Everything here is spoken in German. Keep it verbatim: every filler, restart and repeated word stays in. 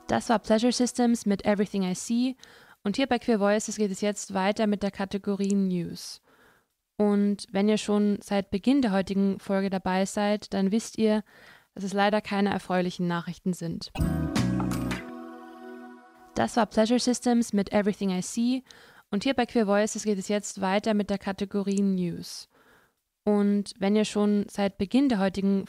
Das war Pleasure Systems mit Everything I See und hier bei Queer Voices geht es jetzt weiter mit der Kategorie News. Und wenn ihr schon seit Beginn der heutigen Folge dabei seid, dann wisst ihr, dass es leider keine erfreulichen Nachrichten sind. Das war Pleasure Systems mit Everything I See und hier bei Queer Voices geht es jetzt weiter mit der Kategorie News. Und wenn ihr schon seit Beginn der heutigen